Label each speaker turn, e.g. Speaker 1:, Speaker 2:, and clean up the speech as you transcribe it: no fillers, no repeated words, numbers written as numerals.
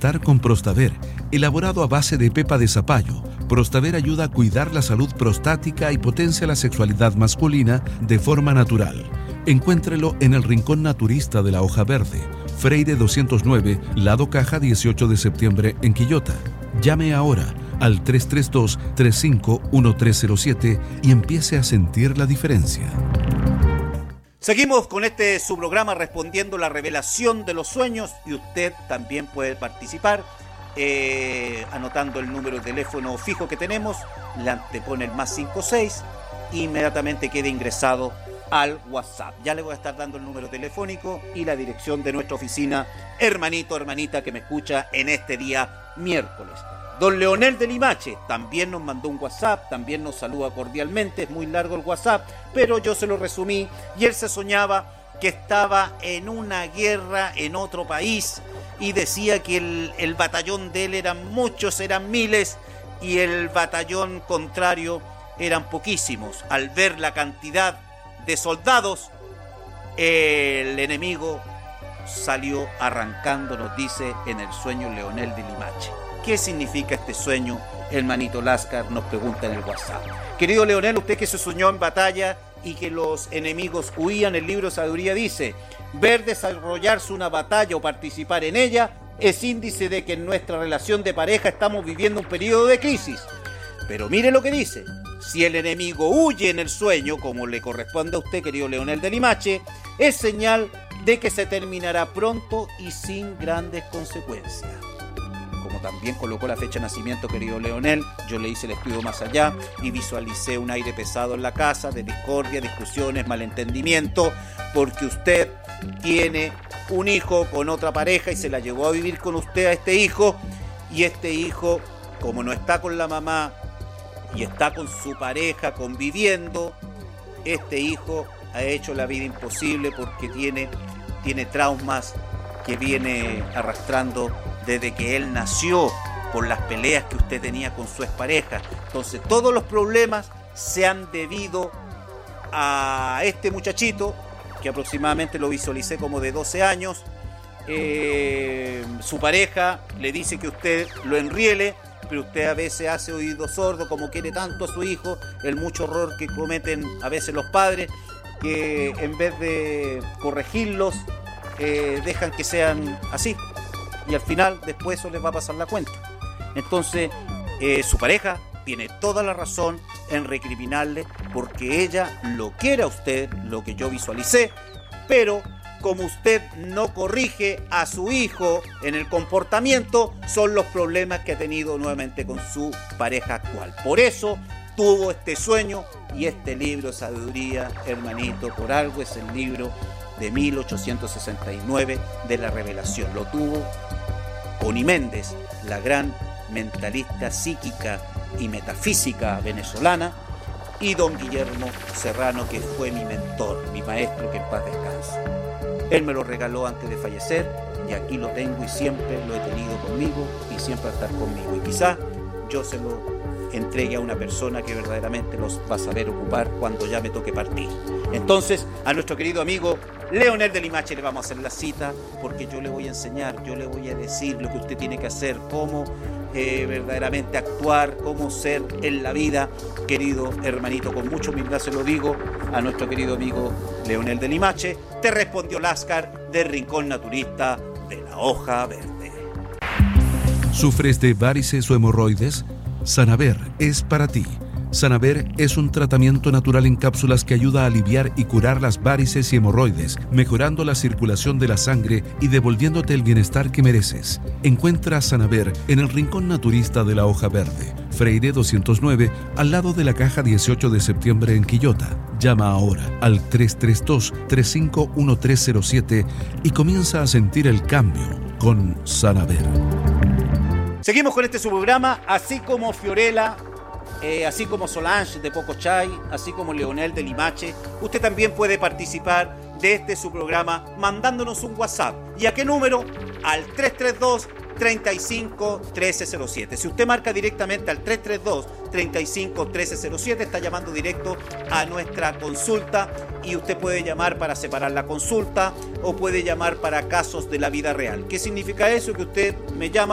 Speaker 1: bienestar con Prostaver, elaborado a base de pepa de zapallo. Prostaver ayuda a cuidar la salud prostática y potencia la sexualidad masculina de forma natural. Encuéntrelo en el Rincón Naturista de la Hoja Verde, Freire 209, Lado Caja 18 de septiembre en Quillota. Llame ahora al 332-351307 y empiece a sentir la diferencia.
Speaker 2: Seguimos con su programa respondiendo la revelación de los sueños, y usted también puede participar anotando el número de teléfono fijo que tenemos, le antepone el +56, inmediatamente quede ingresado al WhatsApp. Ya le voy a estar dando el número telefónico y la dirección de nuestra oficina, hermanito, hermanita que me escucha en este día miércoles. Don Leonel de Limache también nos mandó un WhatsApp, también nos saluda cordialmente, es muy largo el WhatsApp, pero yo se lo resumí, y él se soñaba que estaba en una guerra en otro país, y decía que el batallón de él eran muchos, eran miles, y el batallón contrario eran poquísimos. Al ver la cantidad de soldados, el enemigo salió arrancando, nos dice en el sueño Leonel de Limache. ¿Qué significa este sueño? Hermanito Lascar nos pregunta en el WhatsApp. Querido Leonel, usted que se soñó en batalla y que los enemigos huían, el libro de sabiduría dice: ver desarrollarse una batalla o participar en ella es índice de que en nuestra relación de pareja estamos viviendo un periodo de crisis. Pero mire lo que dice: si el enemigo huye en el sueño, como le corresponde a usted, querido Leonel de Limache, es señal de que se terminará pronto y sin grandes consecuencias. Como también colocó la fecha de nacimiento, querido Leonel, yo le hice el estudio más allá y visualicé un aire pesado en la casa, de discordia, discusiones, malentendimiento, porque usted tiene un hijo con otra pareja y se la llevó a vivir con usted a este hijo, y este hijo, como no está con la mamá y está con su pareja conviviendo, este hijo ha hecho la vida imposible porque tiene traumas que viene arrastrando desde que él nació, por las peleas que usted tenía con su expareja. Entonces todos los problemas se han debido a este muchachito, que aproximadamente lo visualicé como de 12 años. Su pareja le dice que usted lo enriele, pero usted a veces hace oído sordo, como quiere tanto a su hijo, el mucho error que cometen a veces los padres, que en vez de corregirlos, dejan que sean así, y al final después eso les va a pasar la cuenta. Entonces su pareja tiene toda la razón en recriminarle, porque ella lo quiere a usted, lo que yo visualicé, pero como usted no corrige a su hijo en el comportamiento, son los problemas que ha tenido nuevamente con su pareja actual. Por eso tuvo este sueño, y este libro de sabiduría, hermanito, por algo es el libro de 1869 de la revelación. Lo tuvo Connie Méndez, la gran mentalista psíquica y metafísica venezolana, y don Guillermo Serrano, que fue mi mentor, mi maestro, que en paz descanse. Él me lo regaló antes de fallecer, y aquí lo tengo y siempre lo he tenido conmigo y siempre va a estar conmigo. Y quizás yo se lo entregue a una persona que verdaderamente los va a saber ocupar cuando ya me toque partir. Entonces, a nuestro querido amigo Leonel de Limache le vamos a hacer la cita, porque yo le voy a enseñar, yo le voy a decir lo que usted tiene que hacer, cómo verdaderamente actuar, cómo ser en la vida, querido hermanito. Con mucha humildad se lo digo a nuestro querido amigo Leonel de Limache. Te respondió Lascar del Rincón Naturista de la Hoja Verde.
Speaker 1: ¿Sufres de varices o hemorroides? Sanaver es para ti. Sanaver es un tratamiento natural en cápsulas que ayuda a aliviar y curar las varices y hemorroides, mejorando la circulación de la sangre y devolviéndote el bienestar que mereces. Encuentra Sanaver en el Rincón Naturista de la Hoja Verde, Freire 209, al lado de la Caja 18 de septiembre en Quillota. Llama ahora al 332-351307 y comienza a sentir el cambio con Sanaver.
Speaker 2: Seguimos con su programa, así como Fiorella, así como Solange de Pocochay, así como Leonel de Limache. Usted también puede participar de su programa mandándonos un WhatsApp. ¿Y a qué número? Al 332-351307. Si usted marca directamente al 332-351307, está llamando directo a nuestra consulta, y usted puede llamar para separar la consulta o puede llamar para casos de la vida real. ¿Qué significa eso? Que usted me llama